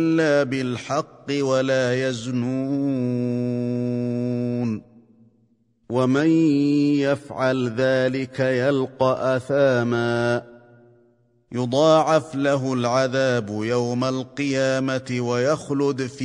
إلا بالحق ولا يزنون ومن يفعل ذلك يلقى أثاما يضاعف له العذاب يوم القيامة ويخلد فيه